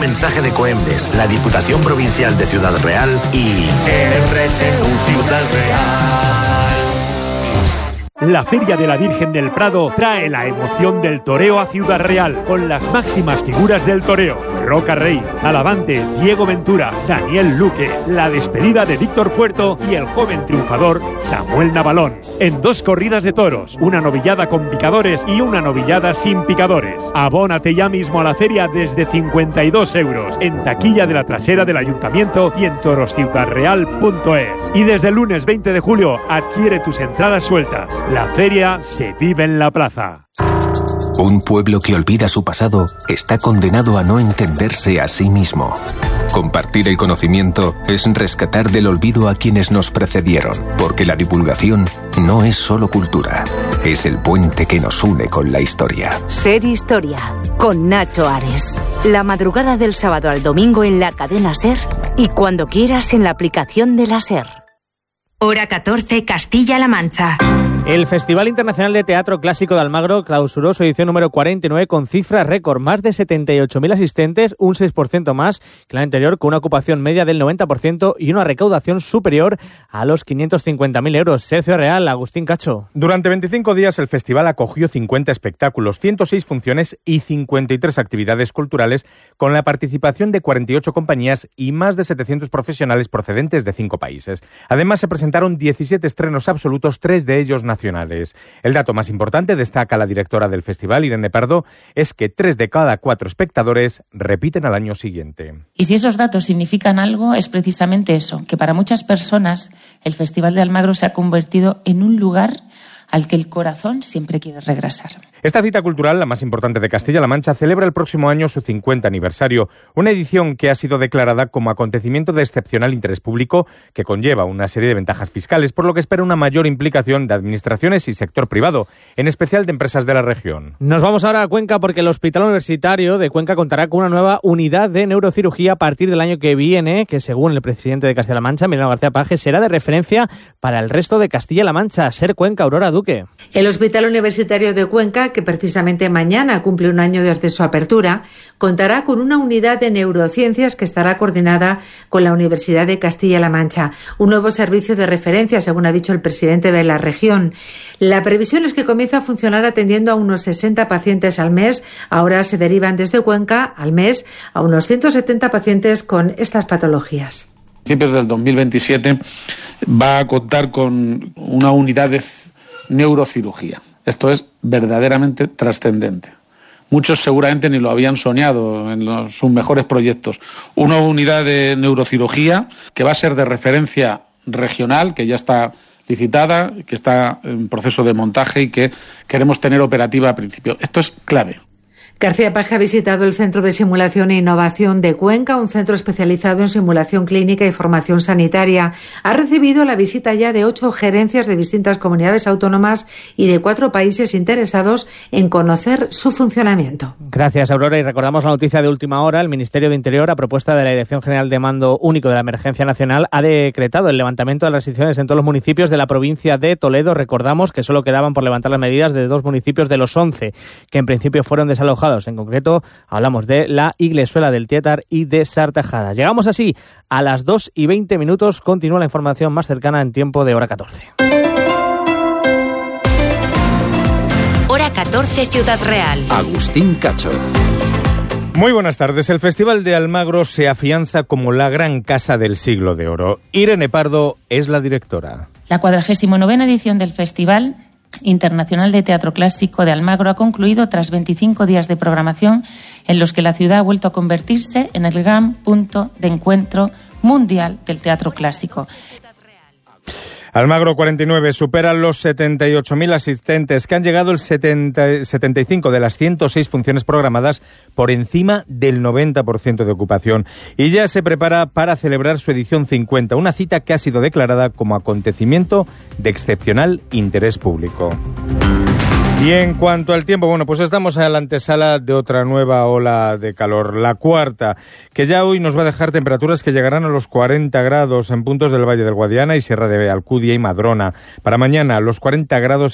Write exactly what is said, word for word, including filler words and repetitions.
mensaje de Coembes, la Diputación Provincial de Ciudad Real y R S U Ciudad Real. La Feria de la Virgen del Prado trae la emoción del toreo a Ciudad Real, con las máximas figuras del toreo: Roca Rey, Alavante, Diego Ventura, Daniel Luque, la despedida de Víctor Puerto y el joven triunfador Samuel Navalón. En dos corridas de toros, una novillada con picadores y una novillada sin picadores. Abónate ya mismo a la feria desde cincuenta y dos euros, en taquilla de la trasera del Ayuntamiento y en toros ciudad real punto es. Y desde el lunes veinte de julio adquiere tus entradas sueltas. La feria se vive en la plaza. Un pueblo que olvida su pasado está condenado a no entenderse a sí mismo. Compartir el conocimiento es rescatar del olvido a quienes nos precedieron, porque la divulgación no es solo cultura, es el puente que nos une con la historia. Ser Historia, con Nacho Ares. La madrugada del sábado al domingo en la cadena SER y cuando quieras en la aplicación de la SER. Hora catorce, Castilla-La Mancha. El Festival Internacional de Teatro Clásico de Almagro clausuró su edición número cuarenta y nueve con cifras récord, más de setenta y ocho mil asistentes, un seis por ciento más que la anterior, con una ocupación media del noventa por ciento y una recaudación superior a los quinientos cincuenta mil euros. Sergio Real, Agustín Cacho. Durante veinticinco días el festival acogió cincuenta espectáculos, ciento seis funciones y cincuenta y tres actividades culturales, con la participación de cuarenta y ocho compañías y más de setecientos profesionales procedentes de cinco países. Además se presentaron diecisiete estrenos absolutos, tres de ellos nacionales. El dato más importante, destaca la directora del festival, Irene Pardo, es que tres de cada cuatro espectadores repiten al año siguiente. Y si esos datos significan algo, es precisamente eso, que para muchas personas el Festival de Almagro se ha convertido en un lugar al que el corazón siempre quiere regresar. Esta cita cultural, la más importante de Castilla-La Mancha, celebra el próximo año su cincuenta aniversario, una edición que ha sido declarada como acontecimiento de excepcional interés público que conlleva una serie de ventajas fiscales, por lo que espera una mayor implicación de administraciones y sector privado, en especial de empresas de la región. Nos vamos ahora a Cuenca porque el Hospital Universitario de Cuenca contará con una nueva unidad de neurocirugía a partir del año que viene, que según el presidente de Castilla-La Mancha, Emiliano García Paje, será de referencia para el resto de Castilla-La Mancha. Ser Cuenca, Aurora Duque. El Hospital Universitario de Cuenca, que precisamente mañana cumple un año desde su apertura, contará con una unidad de neurociencias que estará coordinada con la Universidad de Castilla-La Mancha. Un nuevo servicio de referencia, según ha dicho el presidente de la región. La previsión es que comience a funcionar atendiendo a unos sesenta pacientes al mes. Ahora se derivan desde Cuenca al mes a unos ciento setenta pacientes con estas patologías. A principios del dos mil veintisiete va a contar con una unidad de neurocirugía. Esto es verdaderamente trascendente. Muchos seguramente ni lo habían soñado en los, sus mejores proyectos. Una unidad de neurocirugía que va a ser de referencia regional, que ya está licitada, que está en proceso de montaje y que queremos tener operativa a principio. Esto es clave. García Paje ha visitado el Centro de Simulación e Innovación de Cuenca, un centro especializado en simulación clínica y formación sanitaria. Ha recibido la visita ya de ocho gerencias de distintas comunidades autónomas y de cuatro países interesados en conocer su funcionamiento. Gracias, Aurora. Y recordamos la noticia de última hora. El Ministerio de Interior, a propuesta de la Dirección General de Mando Único de la Emergencia Nacional, ha decretado el levantamiento de las restricciones en todos los municipios de la provincia de Toledo. Recordamos que solo quedaban por levantar las medidas de dos municipios de los once, que en principio fueron desalojados. En concreto, hablamos de la Iglesuela del Tietar y de Sartajada. Llegamos así a las dos y veinte minutos. Continúa la información más cercana en tiempo de hora catorce. Hora catorce, Ciudad Real. Agustín Cacho. Muy buenas tardes. El Festival de Almagro se afianza como la gran casa del siglo de oro. Irene Pardo es la directora. La cuadragésima novena edición del Festival Internacional de Teatro Clásico de Almagro ha concluido tras veinticinco días de programación en los que la ciudad ha vuelto a convertirse en el gran punto de encuentro mundial del teatro clásico. Almagro cuarenta y nueve supera los setenta y ocho mil asistentes, que han llegado el setenta, setenta y cinco de las ciento seis funciones programadas, por encima del noventa por ciento de ocupación. Y ya se prepara para celebrar su edición cincuenta, una cita que ha sido declarada como acontecimiento de excepcional interés público. Y en cuanto al tiempo, bueno, pues estamos en la antesala de otra nueva ola de calor, la cuarta, que ya hoy nos va a dejar temperaturas que llegarán a los cuarenta grados en puntos del Valle del Guadiana y Sierra de Alcudia y Madrona. Para mañana, los cuarenta grados